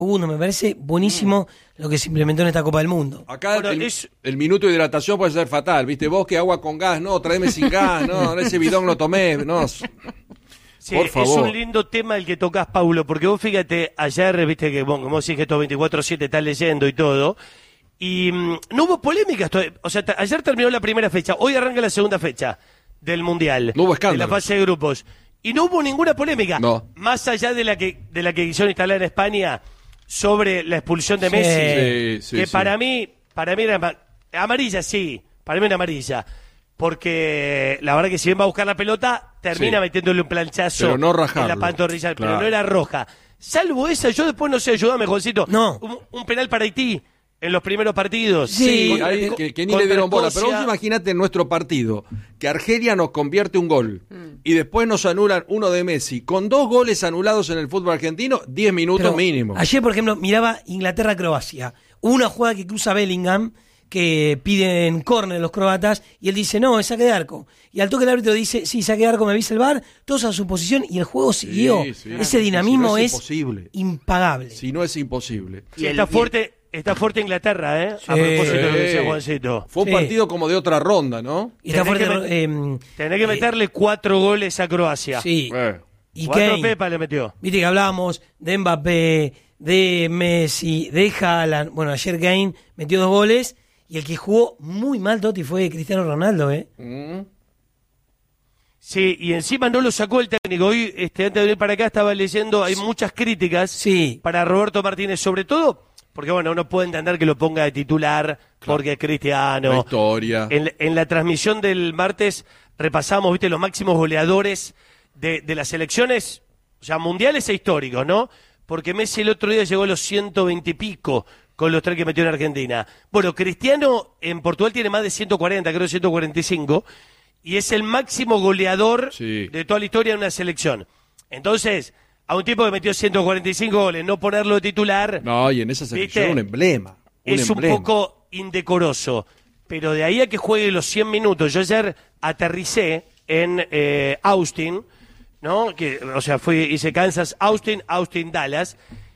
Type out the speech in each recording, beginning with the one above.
Me parece buenísimo lo que se implementó en esta Copa del Mundo. Acá el minuto de hidratación puede ser fatal, ¿viste? Vos que agua con gas, no, tráeme sin gas, no, ese bidón lo tomé, no. Sí, por favor. Es un lindo tema el que tocas, Paulo, porque vos fíjate, ayer, viste que, bueno, como decís que estos 24/7 estás leyendo y todo, y no hubo polémicas, o sea, ayer terminó la primera fecha, hoy arranca la segunda fecha del Mundial, no hubo escándalo, de la fase de grupos, y no hubo ninguna polémica, no. Más allá de la que quisieron instalar en España sobre la expulsión de Messi, que para mí era amarilla, sí, para mí era amarilla, porque la verdad que si bien va a buscar la pelota, termina metiéndole un planchazo pero no en la pantorrilla, claro. Pero no era roja. Salvo esa, yo después no sé, ayúdame, Juancito, no. un penal para Haití en los primeros partidos. Sí, que ni le dieron bola. Pero vos imaginate en nuestro partido, que Argelia nos convierte un gol y después nos anulan uno de Messi. Con 2 goles anulados en el fútbol argentino, 10 minutos pero mínimo. Ayer, por ejemplo, miraba Inglaterra-Croacia. Una jugada que cruza Bellingham, que piden córner los croatas, y él dice, no, es saque de arco. Y al toque el árbitro dice, sí, saque de arco, me avisa el VAR, todos a su posición, y el juego siguió. Ese dinamismo si no es impagable. Si no es imposible. Sí, está fuerte Inglaterra, ¿eh? A propósito de lo que decía Juancito. Fue un partido como de otra ronda, ¿no? Y está fuerte, tenés que meterle 4 goles a Croacia. Sí. Y 4 Pepa le metió. Viste que hablábamos de Mbappé, de Messi, de Haaland. Bueno, ayer Kane metió 2 goles. Y el que jugó muy mal, Totti, fue Cristiano Ronaldo, ¿eh? Sí, y encima no lo sacó el técnico. Hoy, antes de venir para acá, estaba leyendo, hay muchas críticas para Roberto Martínez, sobre todo, porque bueno, uno puede entender que lo ponga de titular, porque es Cristiano. La historia. En la transmisión del martes repasamos, viste, los máximos goleadores de las selecciones, o sea, mundiales e históricos, ¿no? Porque Messi el otro día llegó a los 120 y pico, con los 3 que metió en Argentina. Bueno, Cristiano en Portugal tiene más de 140, creo 145, y es el máximo goleador de toda la historia de una selección. Entonces, a un tipo que metió 145 goles, no ponerlo de titular... No, y en esa selección un emblema. Un poco indecoroso, pero de ahí a que juegue los 100 minutos. Yo ayer aterricé en Austin, ¿no? Hice Kansas, Austin, Dallas...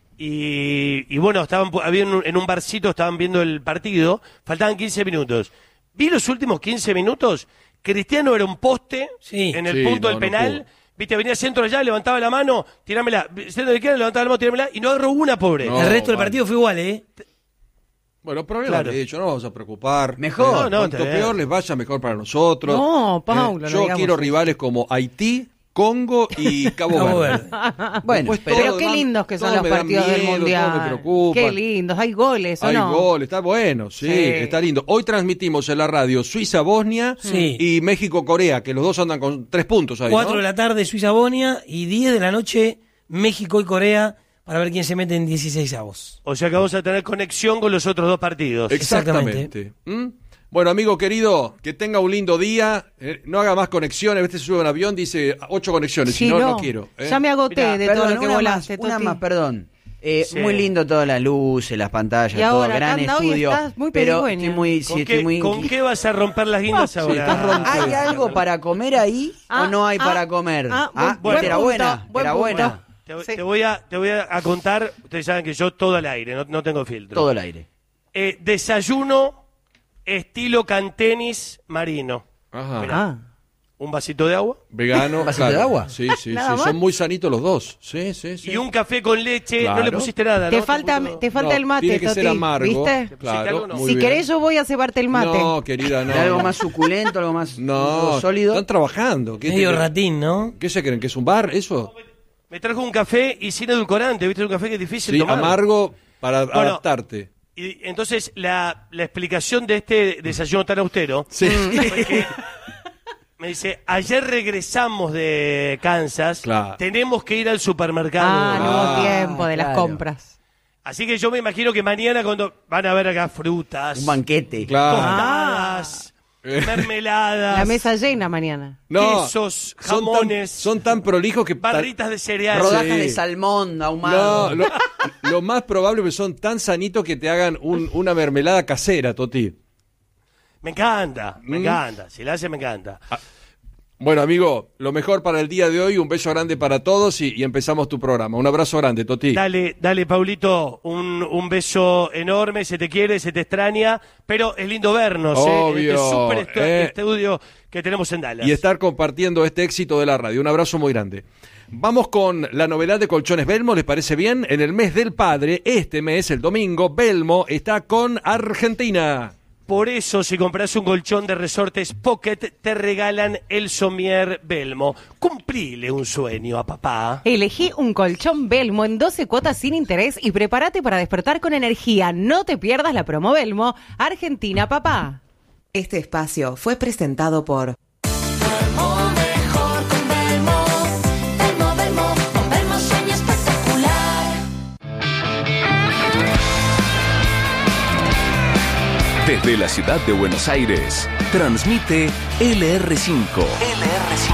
Y bueno, en un barcito, estaban viendo el partido, faltaban 15 minutos. Vi los últimos 15 minutos, Cristiano era un poste en el punto del penal, viste, venía centro allá, levantaba la mano, tirámela, centro de izquierda, levantaba la mano, tirámela, y no agarró una, pobre. El resto del partido fue igual, ¿eh? Bueno, problema de hecho, no vamos a preocupar. Mejor. Cuanto peor les vaya, mejor para nosotros. No, Paulo, yo quiero rivales como Haití, Congo y Cabo Verde. Bueno, pero qué lindos que son los partidos del Mundial. Me preocupa. Qué lindos, hay goles, ¿o no? Hay goles, está bueno, sí, está lindo. Hoy transmitimos en la radio Suiza-Bosnia y México-Corea, que los dos andan con 3 puntos ahí, 4 de la tarde Suiza-Bosnia y 10 de la noche México y Corea, para ver quién se mete en 16avos. O sea que vamos a tener conexión con los otros 2 partidos. Exactamente. Bueno, amigo querido, que tenga un lindo día. No haga más conexiones. A veces se sube a un avión, dice 8 conexiones. Si no quiero. Ya me agoté de todo lo que volaste. Una más, perdón. Muy lindo todas las luces, las pantallas, todo, gran estudio. Muy pero ¿Con qué vas a romper las guindas ahora? ¿Hay algo para comer ahí o no hay para comer? Era buena. Te voy a contar. Ustedes saben que yo todo al aire, no tengo filtro. Todo al aire. Desayuno estilo cantenis marino. Ajá. Un vasito de agua. Vegano. ¿Un vasito de agua? Sí. Son muy sanitos los dos. Sí. Y un café con leche. Claro. No le pusiste nada, Te ¿no? falta el mate, tiene que ser amargo. ¿Viste? Claro, si querés yo voy a cebarte el mate. No, querida, no. Algo más suculento, algo más sólido. Están trabajando. Medio ratín, ¿no? ¿Qué se creen? ¿Que es un bar eso? Me trajo un café y sin edulcorante. ¿Viste? Un café que es difícil tomar. Amargo para adaptarte. Y entonces la explicación de este desayuno tan austero fue que me dice, ayer regresamos de Kansas, tenemos que ir al supermercado. No hubo tiempo de las compras. Así que yo me imagino que mañana cuando van a ver acá frutas, un banquete, tostadas, mermelada, la mesa llena mañana, quesos, jamones, son tan prolijos que barritas de cereal, rodajas de salmón ahumado. Lo más probable es que son tan sanitos que te hagan una mermelada casera, Toti. Me encanta. Si la hace, me encanta. Bueno, amigo, lo mejor para el día de hoy, un beso grande para todos y empezamos tu programa. Un abrazo grande, Toti. Dale, Paulito, un beso enorme, se te quiere, se te extraña, pero es lindo vernos, Obvio, este súper estudio que tenemos en Dallas. Y estar compartiendo este éxito de la radio. Un abrazo muy grande. Vamos con la novedad de Colchones Belmo, ¿les parece bien? En el mes del padre, este mes, el domingo, Belmo está con Argentina. Por eso, si compras un colchón de Resortes Pocket, te regalan el Somier Belmo. Cumplile un sueño a papá. Elegí un colchón Belmo en 12 cuotas sin interés y prepárate para despertar con energía. No te pierdas la promo Belmo. Argentina, papá. Este espacio fue presentado por... Desde la ciudad de Buenos Aires, transmite LR5.